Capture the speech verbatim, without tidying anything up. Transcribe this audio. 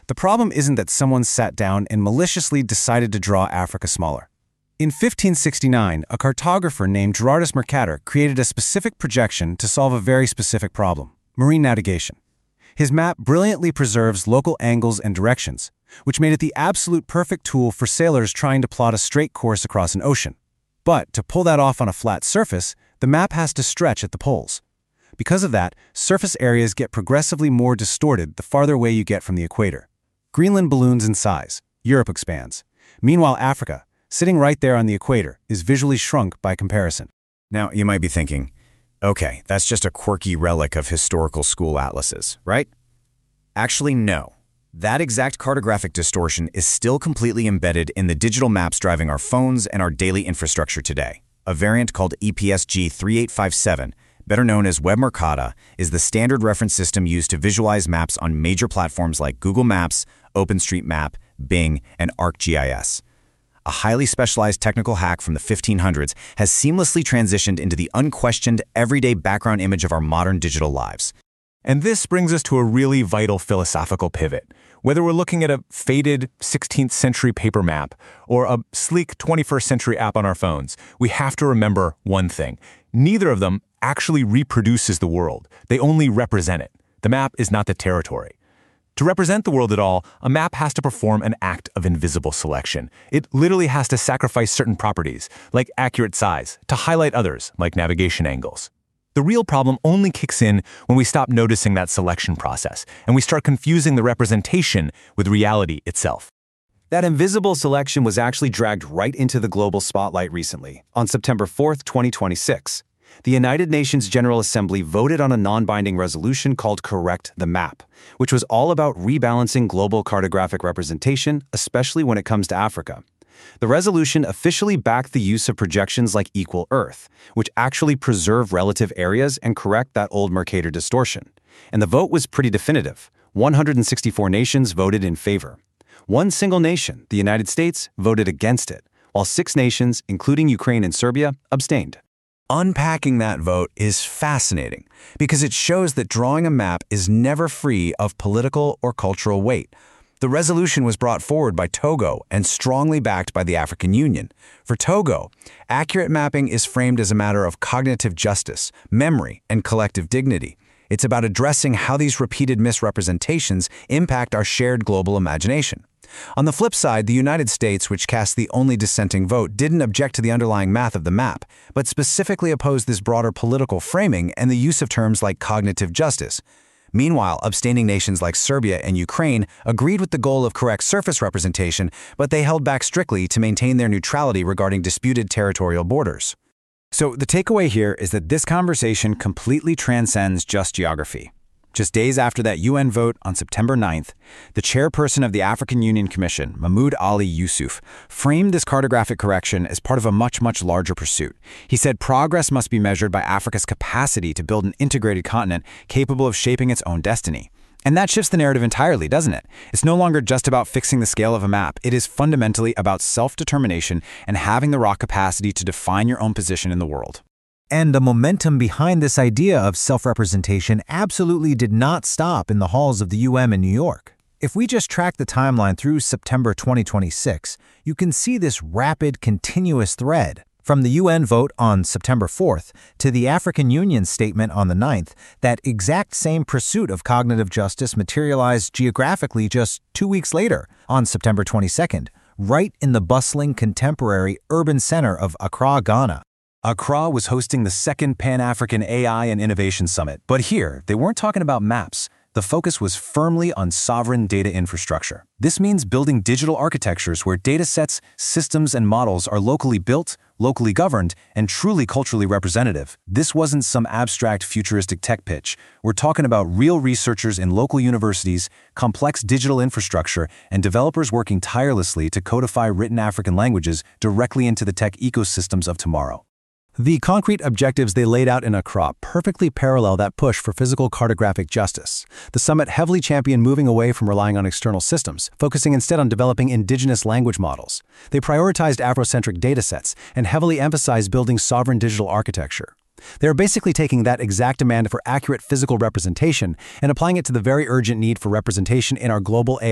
The problem isn't that someone sat down and maliciously decided to draw Africa smaller. In fifteen sixty-nine, a cartographer named Gerardus Mercator created a specific projection to solve a very specific problem: marine navigation. His map brilliantly preserves local angles and directions, which made it the absolute perfect tool for sailors trying to plot a straight course across an ocean. But to pull that off on a flat surface, the map has to stretch at the poles. Because of that, surface areas get progressively more distorted the farther away you get from the equator. Greenland balloons in size, Europe expands. Meanwhile, Africa, sitting right there on the equator, is visually shrunk by comparison. Now, you might be thinking, okay, that's just a quirky relic of historical school atlases, right? Actually, no. That exact cartographic distortion is still completely embedded in the digital maps driving our phones and our daily infrastructure today. A variant called E P S G thirty-eight fifty-seven, better known as WebMercator, is the standard reference system used to visualize maps on major platforms like Google Maps, OpenStreetMap, Bing, and ArcGIS. A highly specialized technical hack from the fifteen hundreds has seamlessly transitioned into the unquestioned, everyday background image of our modern digital lives. And this brings us to a really vital philosophical pivot. Whether we're looking at a faded sixteenth century paper map or a sleek twenty-first century app on our phones, we have to remember one thing. Neither of them actually reproduces the world. They only represent it. The map is not the territory. To represent the world at all, a map has to perform an act of invisible selection. It literally has to sacrifice certain properties, like accurate size, to highlight others, like navigation angles. The real problem only kicks in when we stop noticing that selection process, and we start confusing the representation with reality itself. That invisible selection was actually dragged right into the global spotlight recently, on September fourth, twenty twenty-six. The United Nations General Assembly voted on a non-binding resolution called Correct the Map, which was all about rebalancing global cartographic representation, especially when it comes to Africa. The resolution officially backed the use of projections like Equal Earth, which actually preserve relative areas and correct that old Mercator distortion. And the vote was pretty definitive. one hundred sixty-four nations voted in favor. One single nation, the United States, voted against it, while six nations, including Ukraine and Serbia, abstained. Unpacking that vote is fascinating because it shows that drawing a map is never free of political or cultural weight. The resolution was brought forward by Togo and strongly backed by the African Union. For Togo, accurate mapping is framed as a matter of cognitive justice, memory, and collective dignity. It's about addressing how these repeated misrepresentations impact our shared global imagination. On the flip side, the United States, which cast the only dissenting vote, didn't object to the underlying math of the map, but specifically opposed this broader political framing and the use of terms like cognitive justice. Meanwhile, abstaining nations like Serbia and Ukraine agreed with the goal of correct surface representation, but they held back strictly to maintain their neutrality regarding disputed territorial borders. So the takeaway here is that this conversation completely transcends just geography. Just days after that U N vote on September ninth, the chairperson of the African Union Commission, Mahmoud Ali Yusuf, framed this cartographic correction as part of a much, much larger pursuit. He said progress must be measured by Africa's capacity to build an integrated continent capable of shaping its own destiny. And that shifts the narrative entirely, doesn't it? It's no longer just about fixing the scale of a map. It is fundamentally about self-determination and having the raw capacity to define your own position in the world. And the momentum behind this idea of self-representation absolutely did not stop in the halls of the U N in New York. If we just track the timeline through September twenty twenty-six, you can see this rapid, continuous thread. From the U N vote on September fourth to the African Union statement on the ninth, that exact same pursuit of cognitive justice materialized geographically just two weeks later, on September twenty-second, right in the bustling, contemporary urban center of Accra, Ghana. Accra was hosting the second Pan-African A I and Innovation Summit, but here, they weren't talking about maps. The focus was firmly on sovereign data infrastructure. This means building digital architectures where data sets, systems, and models are locally built, locally governed, and truly culturally representative. This wasn't some abstract futuristic tech pitch. We're talking about real researchers in local universities, complex digital infrastructure, and developers working tirelessly to codify written African languages directly into the tech ecosystems of tomorrow. The concrete objectives they laid out in Accra perfectly parallel that push for physical cartographic justice. The summit heavily championed moving away from relying on external systems, focusing instead on developing indigenous language models. They prioritized Afrocentric datasets and heavily emphasized building sovereign digital architecture. They're basically taking that exact demand for accurate physical representation and applying it to the very urgent need for representation in our global A I